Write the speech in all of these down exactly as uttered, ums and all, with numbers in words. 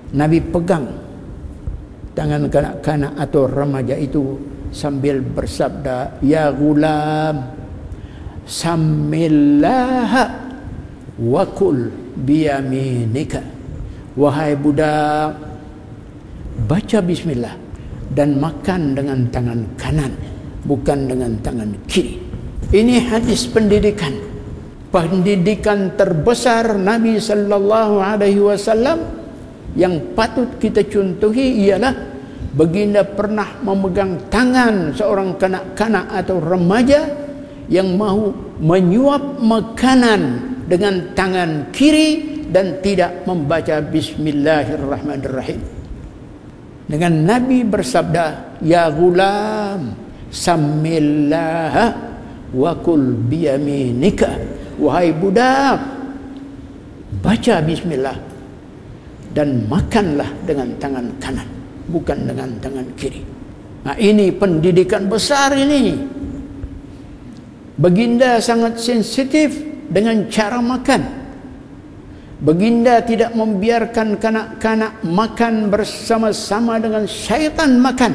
Nabi pegang tangan kanak-kanak atau remaja itu sambil bersabda, ya gulam sammillaha wa kul biyaminika, wahai budak, baca bismillah dan makan dengan tangan kanan, bukan dengan tangan kiri. Ini hadis pendidikan, pendidikan terbesar Nabi sallallahu alaihi wasallam yang patut kita contohi ialah baginda pernah memegang tangan seorang kanak-kanak atau remaja yang mahu menyuap makanan dengan tangan kiri dan tidak membaca bismillahirrahmanirrahim. Dengan Nabi bersabda, ya gulam sammillaha wa kul biyaminika, wahai budak, baca bismillah dan makanlah dengan tangan kanan, bukan dengan tangan kiri. Nah, ini pendidikan besar ini. Baginda sangat sensitif dengan cara makan. Baginda tidak membiarkan kanak-kanak makan bersama-sama dengan syaitan makan,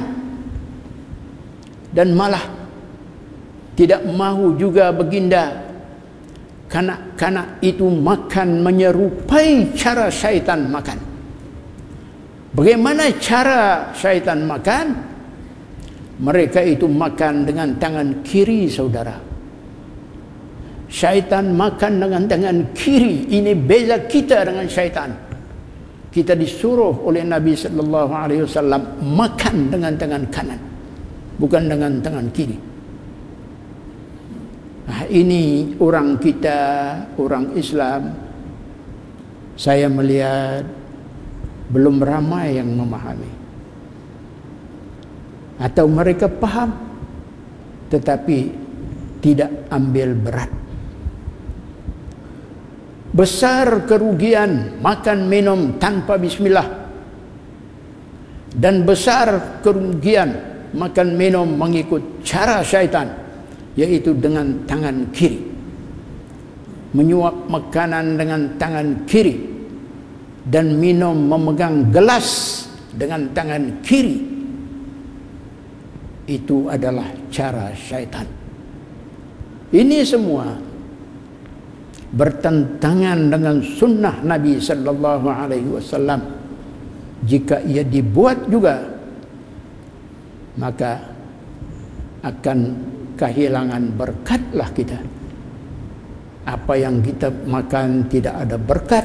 dan malah tidak mahu juga baginda kanak-kanak itu makan menyerupai cara syaitan makan. Bagaimana cara syaitan makan? Mereka itu makan dengan tangan kiri, saudara. Syaitan makan dengan tangan kiri. Ini beza kita dengan syaitan. Kita disuruh oleh Nabi sallallahu alaihi wasallam makan dengan tangan kanan, bukan dengan tangan kiri. Nah, ini orang kita, orang Islam, saya melihat belum ramai yang memahami, atau mereka paham tetapi tidak ambil berat. Besar kerugian makan minum tanpa bismillah, dan besar kerugian makan minum mengikut cara syaitan, yaitu dengan tangan kiri. Menyuap makanan dengan tangan kiri dan minum memegang gelas dengan tangan kiri, itu adalah cara syaitan. Ini semua bertentangan dengan sunnah Nabi sallallahu alaihi wasallam. Jika ia dibuat juga, maka akan kehilangan berkatlah kita. Apa yang kita makan tidak ada berkat,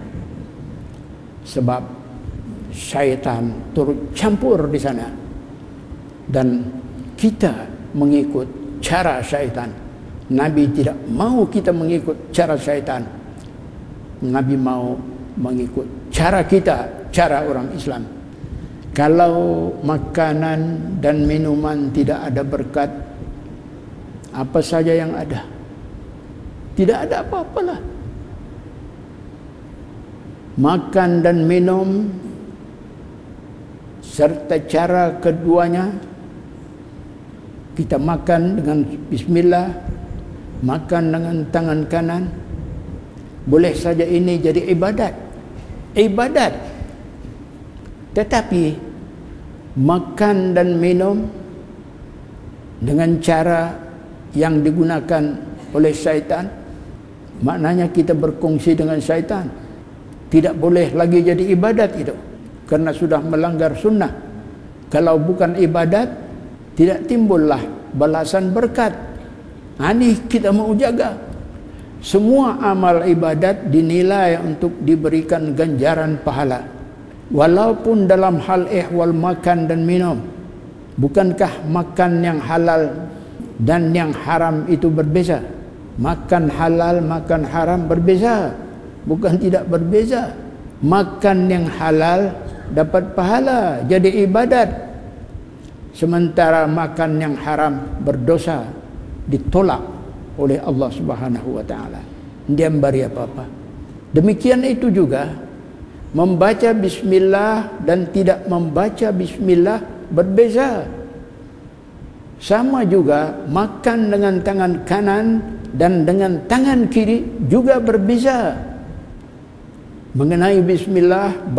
sebab syaitan turut campur di sana, dan kita mengikut cara syaitan. Nabi tidak mau kita mengikut cara syaitan. Nabi mau mengikut cara kita, cara orang Islam. Kalau makanan dan minuman tidak ada berkat, apa saja yang ada? Tidak ada apa-apalah. Makan dan minum serta cara keduanya, kita makan dengan bismillah, makan dengan tangan kanan, boleh saja ini jadi ibadat. Ibadat. Tetapi makan dan minum dengan cara yang digunakan oleh syaitan, maknanya kita berkongsi dengan syaitan. Tidak boleh lagi jadi ibadat itu, karena sudah melanggar sunnah. Kalau bukan ibadat, tidak timbullah balasan berkat. Ini kita mau jaga. Semua amal ibadat dinilai untuk diberikan ganjaran pahala, walaupun dalam hal ihwal makan dan minum. Bukankah makan yang halal dan yang haram itu berbeza? Makan halal, makan haram berbeza? Bukan tidak berbeza. Makan yang halal dapat pahala, jadi ibadat. Sementara makan yang haram berdosa, ditolak oleh Allah Subhanahu wa taala. Dia memberi apa-apa. Demikian itu juga membaca bismillah dan tidak membaca bismillah berbeza. Sama juga makan dengan tangan kanan dan dengan tangan kiri juga berbeza. Mengenai bismillah,